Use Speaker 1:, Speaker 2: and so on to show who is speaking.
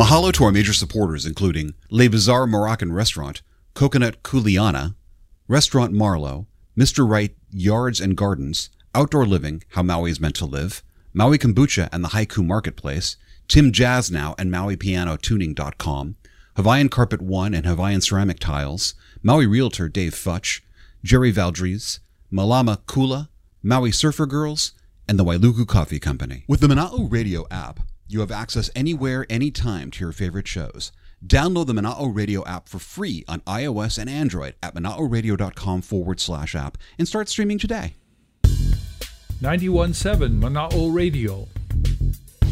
Speaker 1: Mahalo to our major supporters, including Le Bazaar Moroccan Restaurant, Coconut Kuliana, Restaurant Marlowe, Mr. Wright Yards and Gardens, Outdoor Living, How Maui is Meant to Live, Maui Kombucha and the Haiku Marketplace, Tim Jazz Now and MauiPianoTuning.com, Hawaiian Carpet One and Hawaiian Ceramic Tiles, Maui Realtor Dave Futch, Jerry Valdries, Malama Kula, Maui Surfer Girls, and the Wailuku Coffee Company. With the Mana'o Radio app, you have access anywhere, anytime to your favorite shows. Download the Mana'o Radio app for free on iOS and Android at mana'oradio.com/app and start streaming today.
Speaker 2: 91.7 Mana'o Radio,